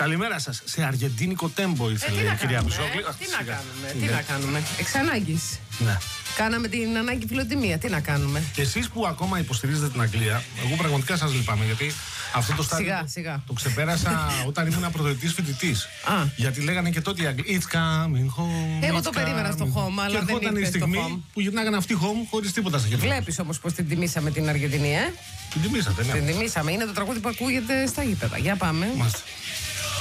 Καλημέρα σας. Σε αργεντίνικο τέμπο ήθελε η κυρία Μπιζόγλου. Τι να κάνουμε. Εξ ανάγκης. Ναι. Κάναμε την ανάγκη φιλοτιμία. Τι να κάνουμε. Εσείς που ακόμα υποστηρίζετε την Αγγλία, εγώ πραγματικά σας λυπάμαι γιατί αυτό το στάδιο το ξεπέρασα όταν ήμουν πρωτοετής φοιτητής. Γιατί λέγανε και τότε οι Αγγλοί It's coming home. Εγώ το περίμενα στο home, αλλά δεν ήρθε. Και η στιγμή που γυρνάγανε αυτοί home χωρίς τίποτα στα χέρια. Βλέπεις όμως πως την τιμήσαμε την Αργεντινή, Την τιμήσατε, ναι. Την τιμήσαμε. Είναι το τραγούδι που ακούγεται στα γήπεδα. Για πάμε. Μάλιστα.